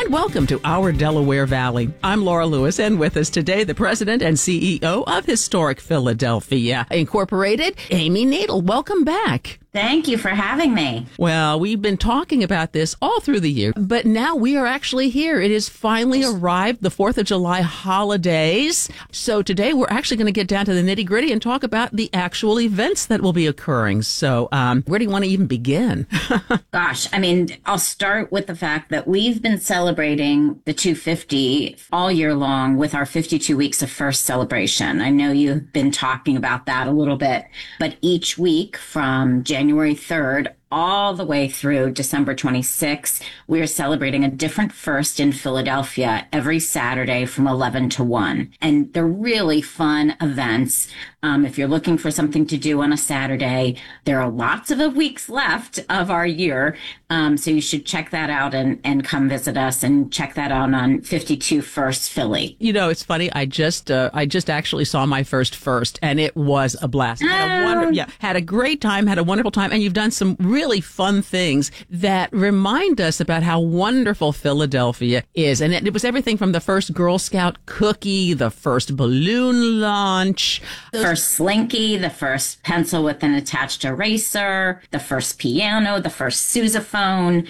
and welcome to our Delaware Valley. I'm Laura Lewis, and with us today, the president and CEO of Historic Philadelphia Incorporated, Amy Nadel. Welcome back. Thank you for having me. Well, we've been talking about this all through the year, but now we are actually here. It has finally arrived, the 4th of July holidays. So today we're actually going to get down to the nitty gritty and talk about the actual events that will be occurring. So where do you want to even begin? Gosh, I'll start with the fact that we've been celebrating the 250 all year long with our 52 weeks of first celebration. I know you've been talking about that a little bit, but each week from January 3rd all the way through December 26th, we are celebrating a different first in Philadelphia every Saturday from 11 to 1. And they're really fun events. If you're looking for something to do on a Saturday, there are lots of weeks left of our year. So you should check that out and come visit us and check that out on 52 First Philly. You know, it's funny. I just actually saw my first, and it was a blast. Had a great time, had a wonderful time. And you've done some really fun things that remind us about how wonderful Philadelphia is. And it was everything from the first Girl Scout cookie, the first balloon launch, the first Slinky, the first pencil with an attached eraser, the first piano, the first sousaphone,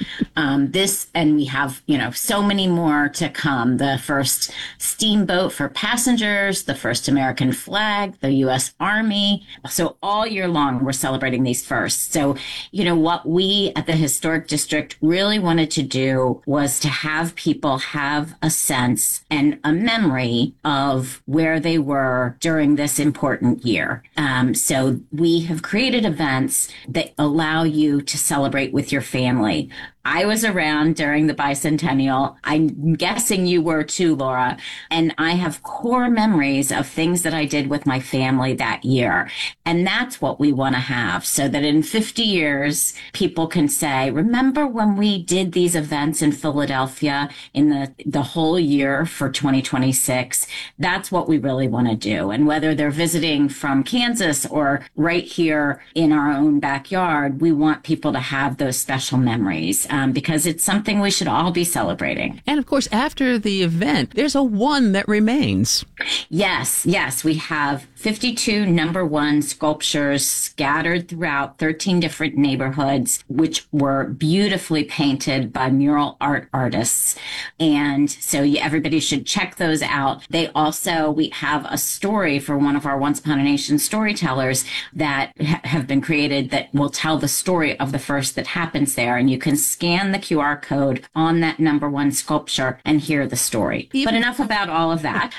and we have, so many more to come. The first steamboat for passengers, the first American flag, the U.S. Army. So all year long, we're celebrating these firsts. So, what we at the Historic District really wanted to do was to have people have a sense and a memory of where they were during this important year. So we have created events that allow you to celebrate with your family. I was around during the bicentennial. I'm guessing you were too, Laura. And I have core memories of things that I did with my family that year. And that's what we want to have, so that in 50 years, people can say, remember when we did these events in Philadelphia in the whole year for 2026? That's what we really want to do. And whether they're visiting from Kansas or right here in our own backyard, we want people to have those special memories. Because it's something we should all be celebrating. And of course, after the event, there's a one that remains. Yes. We have 52 number one sculptures scattered throughout 13 different neighborhoods, which were beautifully painted by mural art artists. And so everybody should check those out. We have a story for one of our Once Upon a Nation storytellers that have been created that will tell the story of the first that happens there. And you can scan the QR code on that number one sculpture and hear the story. But enough about all of that.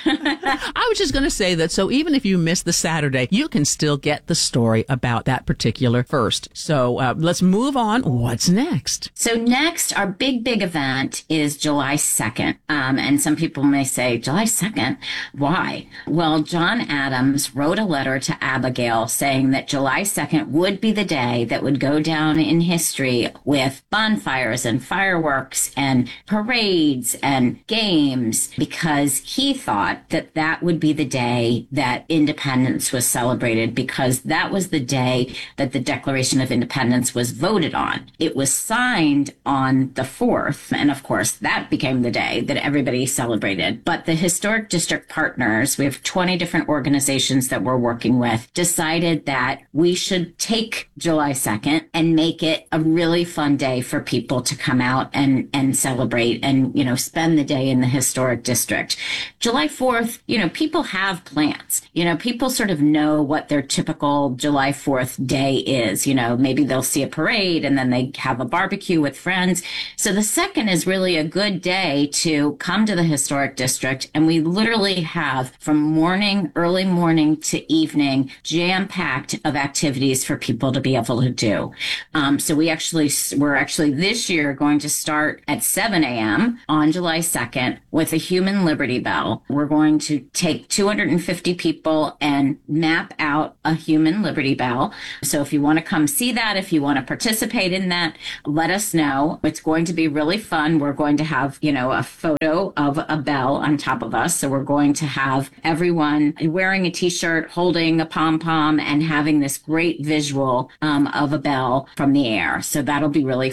I was just going to say that, so even if you miss the Saturday, you can still get the story about that particular first. So let's move on. What's next? So next, our big event is July 2nd. And some people may say, July 2nd? Why? Well, John Adams wrote a letter to Abigail saying that July 2nd would be the day that would go down in history with bonfires and fireworks and parades and games, because he thought that that would be the day that independence was celebrated, because that was the day that the Declaration of Independence was voted on. It was signed on the 4th, and of course that became the day that everybody celebrated. But the Historic District partners, we have 20 different organizations that we're working with, decided that we should take July 2nd and make it a really fun day for people to come out and celebrate and, spend the day in the Historic District. July 4th, people have plans. People sort of know what their typical July 4th day is. Maybe they'll see a parade and then they have a barbecue with friends. So the 2nd is really a good day to come to the Historic District. And we literally have from early morning to evening, jam-packed of activities for people to be able to do. So we're actually this year going to start at 7 a.m. on July 2nd with a human Liberty Bell. We're going to take 250 people and map out a human Liberty Bell. So if you want to come see that, if you want to participate in that, let us know. It's going to be really fun. We're going to have, a photo of a bell on top of us. So we're going to have everyone wearing a t-shirt, holding a pom-pom, and having this great visual of a bell from the air. So that'll be really fun.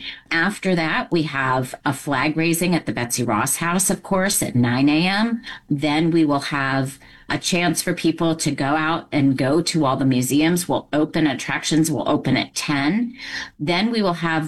After that, we have a flag raising at the Betsy Ross House, of course, at 9 a.m. Then we will have a chance for people to go out and go to all the museums. Attractions will open at 10. Then we will have